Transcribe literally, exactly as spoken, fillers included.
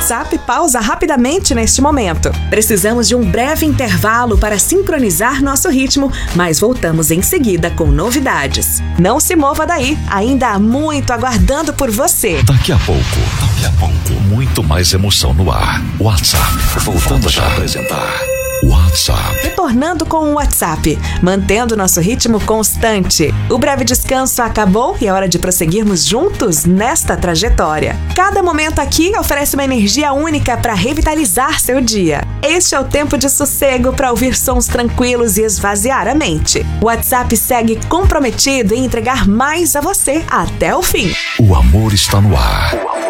WhatsApp pausa rapidamente neste momento. Precisamos de um breve intervalo para sincronizar nosso ritmo, mas voltamos em seguida com novidades. Não se mova daí, ainda há muito aguardando por você. Daqui a pouco, daqui a pouco, muito mais emoção no ar. WhatsApp, voltamos a apresentar. WhatsApp. Retornando com o WhatsApp, mantendo nosso ritmo constante. O breve descanso acabou e é hora de prosseguirmos juntos nesta trajetória. Cada momento aqui oferece uma energia única para revitalizar seu dia. Este é o tempo de sossego para ouvir sons tranquilos e esvaziar a mente. O WhatsApp segue comprometido em entregar mais a você até o fim. O amor está no ar.